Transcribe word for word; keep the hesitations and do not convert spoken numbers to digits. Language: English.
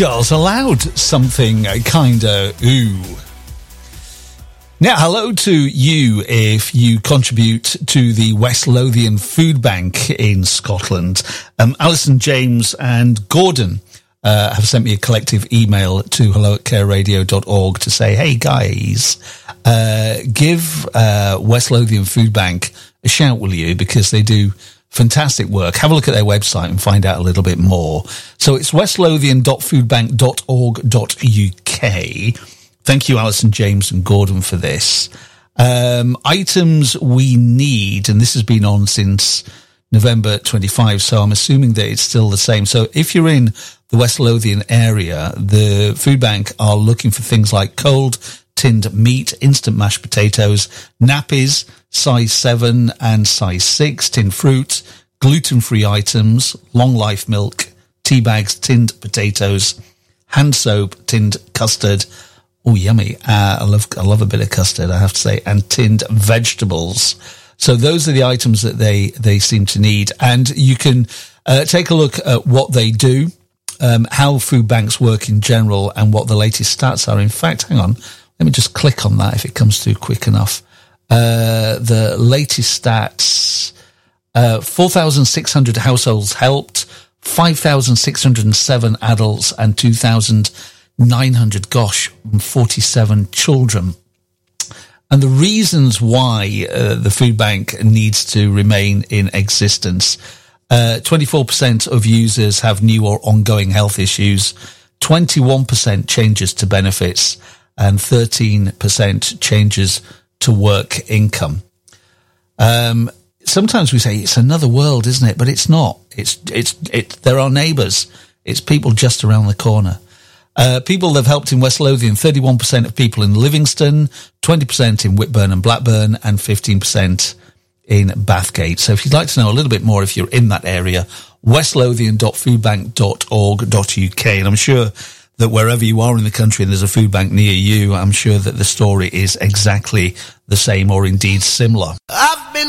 Girls Aloud, something kinda ooh. Now, hello to you if you contribute to the West Lothian Food Bank in Scotland. Um, Alison, James and Gordon uh, have sent me a collective email to hello at care radio dot org to say, hey guys, uh, give uh, West Lothian Food Bank a shout, will you? Because they do fantastic work. Have a look at their website and find out a little bit more. So it's west lothian dot food bank dot org dot U K. Thank you, Alison, James and Gordon, for this. Um, items we need, and this has been on since November twenty-fifth, so I'm assuming that it's still the same. So if you're in the West Lothian area, the food bank are looking for things like cold tinned meat, instant mashed potatoes, nappies, size seven and size six, tinned fruit, gluten-free items, long life milk, tea bags, tinned potatoes, hand soap, tinned custard. Oh, yummy. Uh, I love, I love a bit of custard, I have to say, and tinned vegetables. So those are the items that they, they seem to need. And you can, uh, take a look at what they do, um, how food banks work in general and what the latest stats are. In fact, hang on, let me just click on that if it comes through quick enough. Uh, the latest stats, uh, four thousand six hundred households helped, five thousand six hundred seven adults and two thousand nine hundred, gosh, forty-seven children. And the reasons why uh, the food bank needs to remain in existence, uh, twenty-four percent of users have new or ongoing health issues, twenty-one percent changes to benefits, and thirteen percent changes to work income. Um, sometimes we say it's another world, isn't it? But it's not. It's, it's, it, there are neighbours. It's people just around the corner. Uh, people they've helped in West Lothian, thirty-one percent of people in Livingston, twenty percent in Whitburn and Blackburn, and fifteen percent in Bathgate. So if you'd like to know a little bit more, if you're in that area, west lothian dot food bank dot org dot U K. And I'm sure that wherever you are in the country and there's a food bank near you, I'm sure that the story is exactly the same or indeed similar. I've been